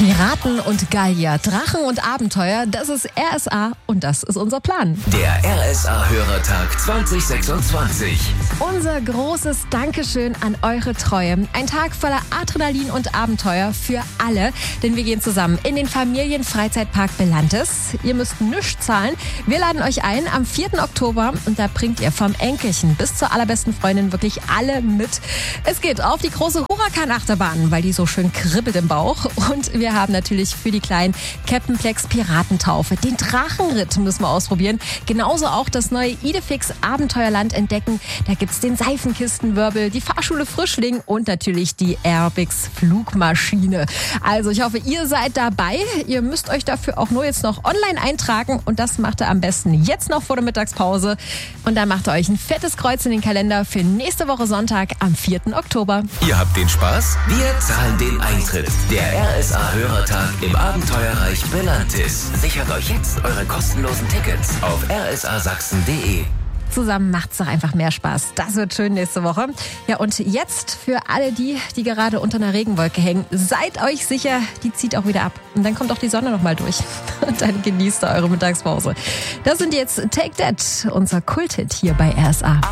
Piraten und Gallier, Drachen und Abenteuer, das ist RSA und das ist unser Plan. Der RSA-Hörertag 2026. Unser großes Dankeschön an eure Treue. Ein Tag voller Adrenalin und Abenteuer für alle, denn wir gehen zusammen in den Familienfreizeitpark Belantes. Ihr müsst nichts zahlen. Wir laden euch ein am 4. Oktober und da bringt ihr vom Enkelchen bis zur allerbesten Freundin wirklich alle mit. Es geht auf die große Huracan-Achterbahn, weil die so schön kribbelt im Bauch, und wir haben natürlich für die Kleinen Captain Plex Piratentaufe. Den Drachenritt müssen wir ausprobieren. Genauso auch das neue Idefix Abenteuerland entdecken. Da gibt's den Seifenkistenwirbel, die Fahrschule Frischling und natürlich die Airbyx Flugmaschine. Also ich hoffe, ihr seid dabei. Ihr müsst euch dafür auch nur jetzt noch online eintragen und das macht ihr am besten jetzt noch vor der Mittagspause. Und dann macht ihr euch ein fettes Kreuz in den Kalender für nächste Woche Sonntag am 4. Oktober. Ihr habt den Spaß? Wir zahlen den Eintritt. Der RSA-Hörertag im Abenteuerreich Belantis. Sichert euch jetzt eure kostenlosen Tickets auf rsasachsen.de. Zusammen macht's doch einfach mehr Spaß. Das wird schön nächste Woche. Ja, und jetzt für alle die gerade unter einer Regenwolke hängen, seid euch sicher, die zieht auch wieder ab. Und dann kommt auch die Sonne nochmal durch. Und dann genießt ihr eure Mittagspause. Das sind jetzt Take That, unser Kulthit hier bei RSA.